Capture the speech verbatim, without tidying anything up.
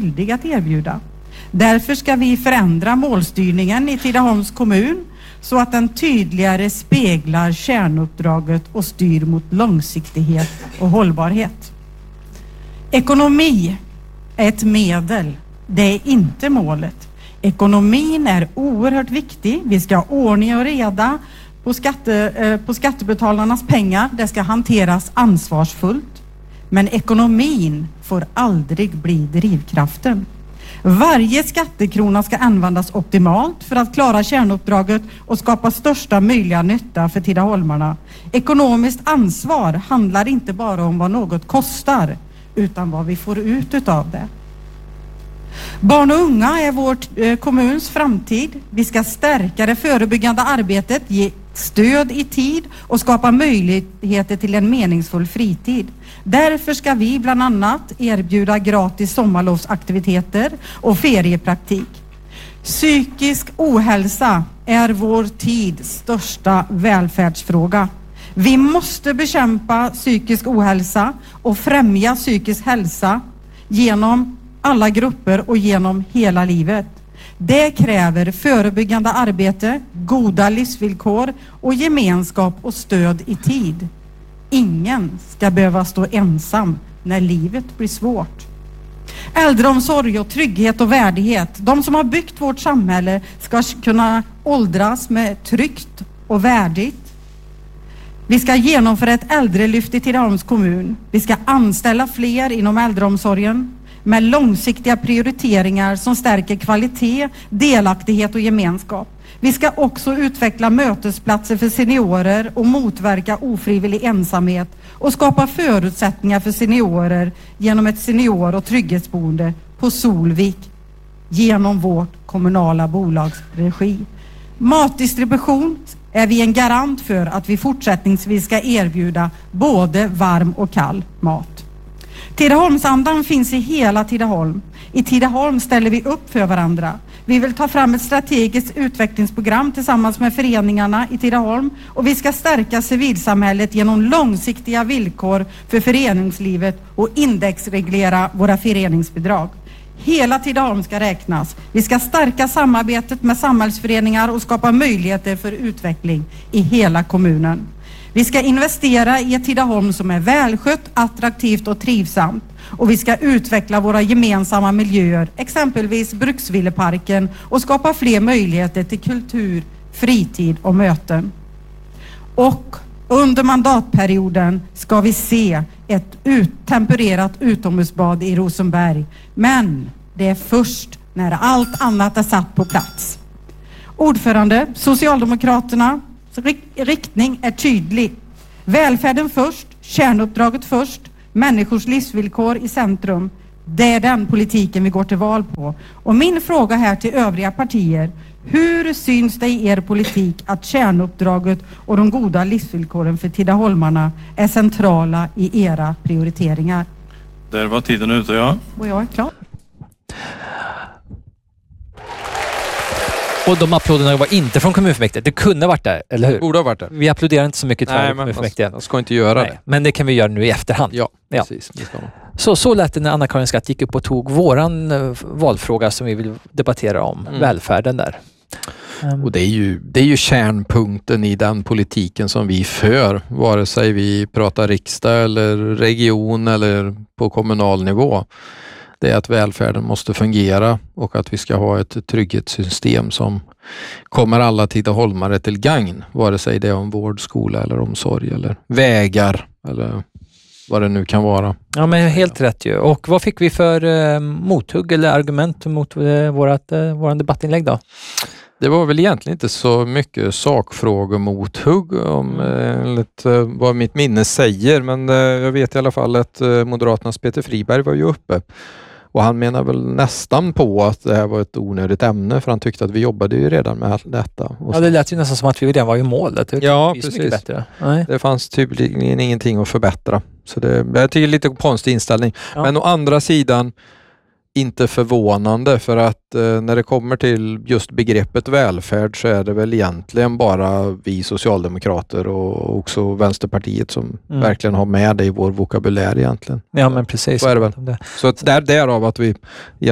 skyldig att erbjuda. Därför ska vi förändra målstyrningen i Tidaholms kommun så att den tydligare speglar kärnuppdraget och styr mot långsiktighet och hållbarhet. Ekonomi är ett medel, det är inte målet. Ekonomin är oerhört viktig. Vi ska ha ordning och reda på, skatte, eh, på skattebetalarnas pengar. Det ska hanteras ansvarsfullt. Men ekonomin får aldrig bli drivkraften. Varje skattekrona ska användas optimalt för att klara kärnuppdraget och skapa största möjliga nytta för tidaholmarna. Ekonomiskt ansvar handlar inte bara om vad något kostar, utan vad vi får ut utav det. Barn och unga är vårt eh, kommuns framtid. Vi ska stärka det förebyggande arbetet, ge stöd i tid och skapa möjligheter till en meningsfull fritid. Därför ska vi bland annat erbjuda gratis sommarlovsaktiviteter och feriepraktik. Psykisk ohälsa är vår tids största välfärdsfråga. Vi måste bekämpa psykisk ohälsa och främja psykisk hälsa genom alla grupper och genom hela livet. Det kräver förebyggande arbete, goda livsvillkor och gemenskap och stöd i tid. Ingen ska behöva stå ensam när livet blir svårt. Äldreomsorg och trygghet och värdighet. De som har byggt vårt samhälle ska kunna åldras med tryggt och värdigt. Vi ska genomföra ett äldrelyft i Tidaholms kommun. Vi ska anställa fler inom äldreomsorgen med långsiktiga prioriteringar som stärker kvalitet, delaktighet och gemenskap. Vi ska också utveckla mötesplatser för seniorer och motverka ofrivillig ensamhet och skapa förutsättningar för seniorer genom ett senior- och trygghetsboende på Solvik genom vårt kommunala bolags regi. Matdistribution är vi en garant för att vi fortsättningsvis ska erbjuda både varm och kall mat. Tidaholmsandan finns i hela Tidaholm. I Tidaholm ställer vi upp för varandra. Vi vill ta fram ett strategiskt utvecklingsprogram tillsammans med föreningarna i Tidaholm och vi ska stärka civilsamhället genom långsiktiga villkor för föreningslivet och indexreglera våra föreningsbidrag. Hela Tidaholm ska räknas. Vi ska stärka samarbetet med samhällsföreningar och skapa möjligheter för utveckling i hela kommunen. Vi ska investera i ett Tidaholm som är välskött, attraktivt och trivsamt. Och vi ska utveckla våra gemensamma miljöer, exempelvis Bruksvilleparken, och skapa fler möjligheter till kultur, fritid och möten. Och under mandatperioden ska vi se ett ut, tempererat utomhusbad i Rosenberg. Men det är först när allt annat är satt på plats. Ordförande, Socialdemokraterna riktning är tydlig. Välfärden först, kärnuppdraget först, människors livsvillkor i centrum. Det är den politiken vi går till val på. Och min fråga här till övriga partier: hur syns det i er politik att kärnuppdraget och de goda livsvillkoren för tidaholmarna är centrala i era prioriteringar? Där var tiden ute, ja. Och jag är klar. Och de applåderna var inte från kommunfullmäktige. Det kunde ha varit där, eller hur? Borde ha varit där. Vi applåderar inte så mycket till kommunfullmäktige. Man ska inte göra Nej, det. men det kan vi göra nu i efterhand. Ja, precis. Ja. Det ska man. Så, så lät det när Anna-Karin Skatt gick upp och tog våran uh, valfråga som vi vill debattera om. Mm. Välfärden där. Um. Och det är, ju, det är ju kärnpunkten i den politiken som vi för. Vare sig vi pratar riksdag eller region eller på kommunal nivå. Det är att välfärden måste fungera och att vi ska ha ett trygghetssystem som kommer alla tidaholmare till gagn. Vare sig det är om vård, skola eller omsorg eller vägar eller vad det nu kan vara. Ja, men helt rätt ju. Och vad fick vi för eh, mothugg eller argument mot eh, vårat, eh, våran debattinlägg då? Det var väl egentligen inte så mycket sakfrågor mot hugg om eh, lite, vad mitt minne säger, men eh, jag vet i alla fall att eh, Moderaternas Peter Friberg var ju uppe. Och han menar väl nästan på att det här var ett onödigt ämne, för han tyckte att vi jobbade ju redan med detta. Och ja, det lät ju nästan som att vi redan var i målet. Det ja, precis. Bättre. Nej. Det fanns tydligen ingenting att förbättra. Så det, jag tycker lite konstig inställning. Ja. Men å andra sidan inte förvånande, för att eh, när det kommer till just begreppet välfärd så är det väl egentligen bara vi socialdemokrater och också Vänsterpartiet som mm. verkligen har med det i vår vokabulär egentligen. Ja, men precis. Så är det väl. Så att där, därav att vi